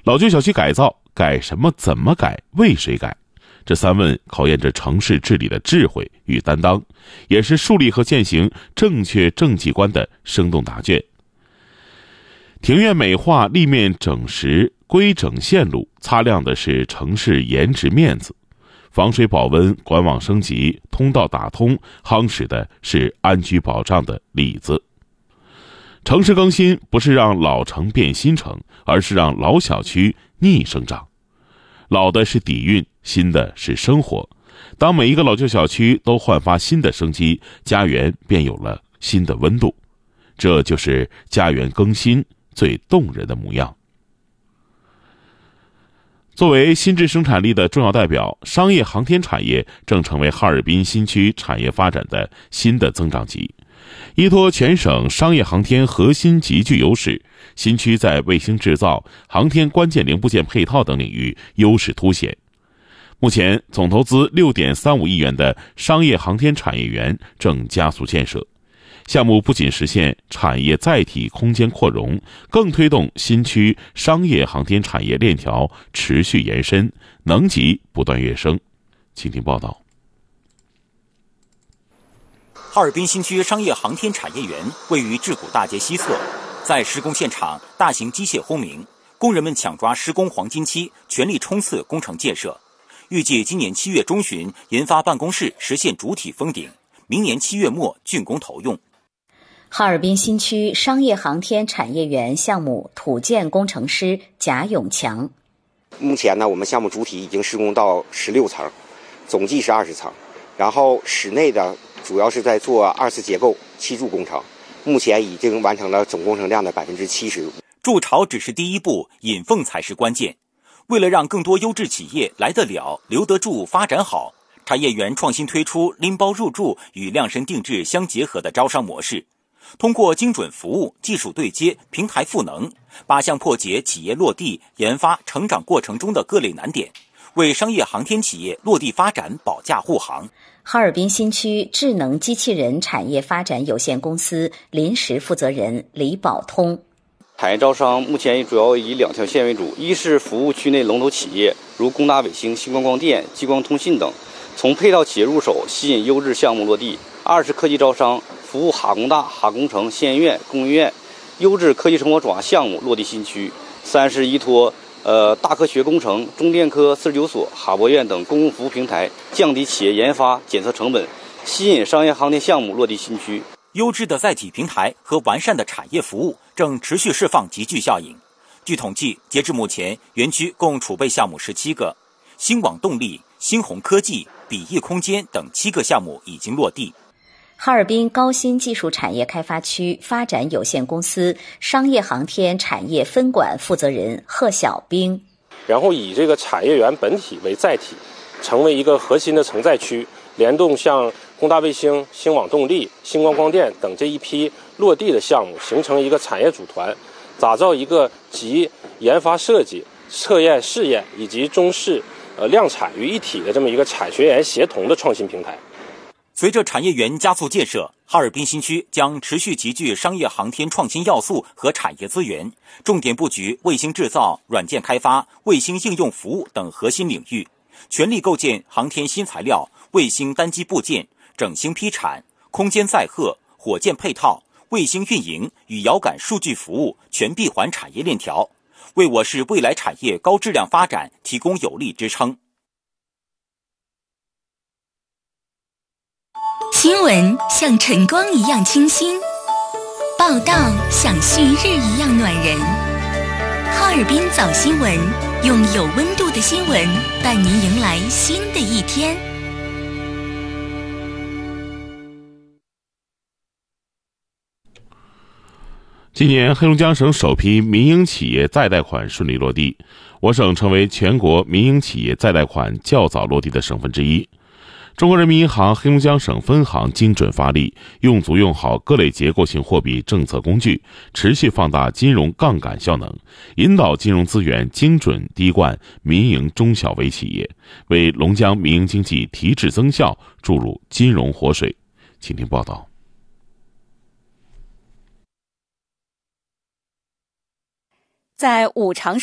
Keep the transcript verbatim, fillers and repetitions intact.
老旧小区改造，改什么？怎么改？为谁改？这三问考验着城市治理的智慧与担当，也是树立和践行正确政绩观的生动答卷。庭院美化、立面整实、规整线路，擦亮的是城市颜值面子；防水保温、管网升级、通道打通，夯实的是安居保障的里子。城市更新不是让老城变新城，而是让老小区逆生长。老的是底蕴，新的是生活。当每一个老旧小区都焕发新的生机，家园便有了新的温度。这就是家园更新最动人的模样。作为新质生产力的重要代表，商业航天产业正成为哈尔滨新区产业发展的新的增长极。依托全省商业航天核心极具优势，新区在卫星制造、航天关键零部件配套等领域优势凸显。目前，总投资 六点三五亿元的商业航天产业园正加速建设。项目不仅实现产业载体空间扩容，更推动新区商业航天产业链条持续延伸，能级不断跃升。请听报道。 哈尔滨新区商业航天产业园位于智谷大街西侧，在施工现场，大型机械轰鸣，工人们抢抓施工黄金期，全力冲刺工程建设。预计今年七月中旬，研发办公室实现主体封顶，明年七月末竣工投用。 哈尔滨新区商业航天产业园项目土建工程师贾永强。 目前呢，我们项目主体已经施工到十六层，总计是二十层。然后室内的主要是在做二次结构砌筑工程，目前已经完成了总工程量的百分之七十。 筑巢只是第一步，引凤才是关键。为了让更多优质企业来得了、留得住、发展好，产业园创新推出拎包入驻与量身定制相结合的招商模式。通过精准服务、技术对接、平台赋能，八项破解企业落地、研发、成长过程中的各类难点，为商业航天企业落地发展保驾护航。 哈尔滨新区智能机器人产业发展有限公司临时负责人李宝通。 产业招商目前主要以两条线为主，一是服务区内龙头企业，如工大卫星、星光光电、激光通信等，从配套企业入手，吸引优质项目落地；二是科技招商，服务哈工大、哈工程、县医院、工医院优质科技生活转化项目落地新区；三是依托呃大科学工程、中电科四十九所、哈博院等公共服务平台，降低企业研发检测成本，吸引商业航天项目落地新区。 优质的载体平台和完善的产业服务正持续释放集聚效应。据统计，截至目前，园区共储备项目十七个，新网动力、新鸿科技、比翼空间等七个项目已经落地。 哈尔滨高新技术产业开发区发展有限公司商业航天产业分管负责人贺小兵。 然后以这个产业园本体为载体，成为一个核心的承载区，联动像工大卫星、星网动力、星光光电等这一批落地的项目，形成一个产业组团，打造一个集研发设计、测验试验以及中试、呃量产于一体的这么一个产学研协同的创新平台。 随着产业园加速建设，哈尔滨新区将持续集聚商业航天创新要素和产业资源，重点布局卫星制造、软件开发、卫星应用服务等核心领域，全力构建航天新材料、卫星单机部件、整星批产、空间载荷、火箭配套、卫星运营与遥感数据服务全闭环产业链条，为我市未来产业高质量发展提供有力支撑。 新闻像晨光一样清新，报道像旭日一样暖人。哈尔滨早新闻，用有温度的新闻带您迎来新的一天。 今年黑龙江省首批民营企业再贷款顺利落地，我省成为全国民营企业再贷款较早落地的省份之一。中国人民银行黑龙江省分行精准发力，用足用好各类结构性货币政策工具，持续放大金融杠杆效能，引导金融资源精准滴灌民营中小微企业，为龙江民营经济提质增效注入金融活水。请听报道。 在五常市